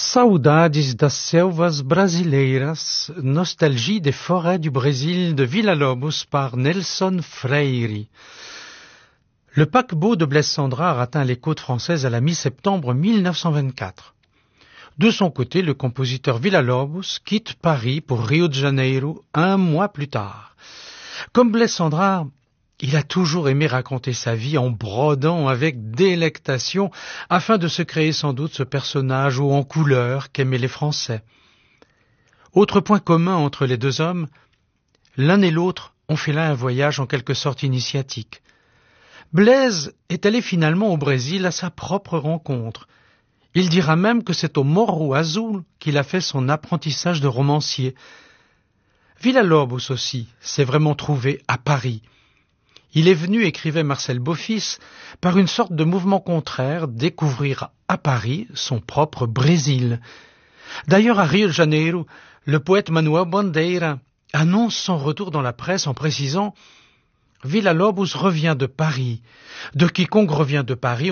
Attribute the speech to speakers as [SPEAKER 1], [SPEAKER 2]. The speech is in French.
[SPEAKER 1] Saudades das selvas brasileiras, nostalgie des forêts du Brésil de Villa-Lobos par Nelson Freire. Le paquebot de Blaise Cendrars atteint les côtes françaises à la mi-septembre 1924. De son côté, le compositeur Villa-Lobos quitte Paris pour Rio de Janeiro un mois plus tard. Comme Blaise Cendrars, il a toujours aimé raconter sa vie en brodant avec délectation afin de se créer sans doute ce personnage haut en couleur qu'aimaient les Français. Autre point commun entre les deux hommes, l'un et l'autre ont fait là un voyage en quelque sorte initiatique. Blaise est allé finalement au Brésil à sa propre rencontre. Il dira même que c'est au Morro Azul qu'il a fait son apprentissage de romancier. Villa-Lobos aussi s'est vraiment trouvé à Paris. Il est venu, écrivait Marcel Beaufils, par une sorte de mouvement contraire, découvrir à Paris son propre Brésil. D'ailleurs, à Rio de Janeiro, le poète Manuel Bandeira annonce son retour dans la presse en précisant « Villa-Lobos revient de Paris. De quiconque revient de Paris,